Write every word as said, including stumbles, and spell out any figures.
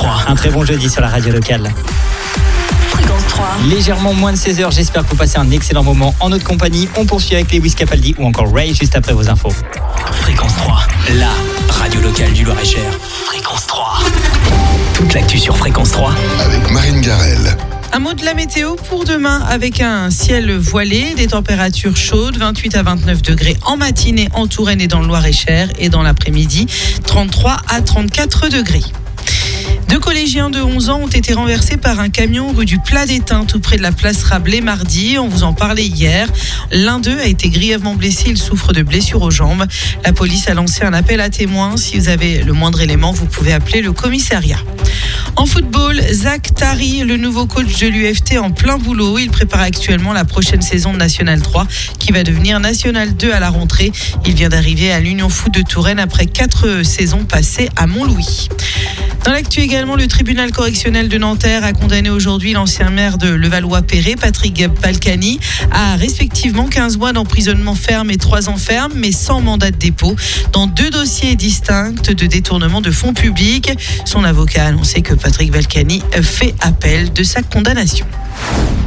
trois. Un très bon jeudi sur la radio locale. Fréquence trois. Légèrement moins de seize heures, j'espère que vous passez un excellent moment en notre compagnie. On poursuit avec Lewis Capaldi ou encore Ray juste après vos infos. Fréquence trois, la radio locale du Loir-et-Cher. Fréquence trois. Toute l'actu sur Fréquence trois. Avec Marine Garel. Un mot de la météo pour demain avec un ciel voilé, des températures chaudes, vingt-huit à vingt-neuf degrés en matinée en Touraine et dans le Loir-et-Cher, et dans l'après-midi, trente-trois à trente-quatre degrés. Deux collégiens de onze ans ont été renversés par un camion rue du Plat d'Étain, tout près de la place Rabelais mardi. On vous en parlait hier. L'un d'eux a été grièvement blessé. Il souffre de blessures aux jambes. La police a lancé un appel à témoins. Si vous avez le moindre élément, vous pouvez appeler le commissariat. En football, Zach Tari, le nouveau coach de l'U F T, en plein boulot. Il prépare actuellement la prochaine saison de National trois qui va devenir National deux à la rentrée. Il vient d'arriver à l'Union Foot de Touraine après quatre saisons passées à Montlouis. Dans l'actu également, le tribunal correctionnel de Nanterre a condamné aujourd'hui l'ancien maire de Levallois-Perret, Patrick Balkany, à respectivement quinze mois d'emprisonnement ferme et trois ans ferme, mais sans mandat de dépôt, dans deux dossiers distincts de détournement de fonds publics. Son avocat a annoncé que Patrick Balkany fait appel de sa condamnation.